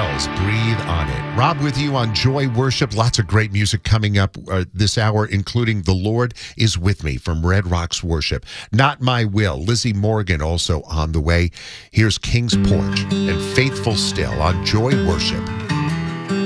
Bells, Breathe on It. Rob with you on Joy Worship. Lots of great music coming up this hour, including The Lord is With Me from Red Rocks Worship. Not My Will, Lizzie Morgan also on the way. Here's King's Porch and Faithful Still on Joy Worship.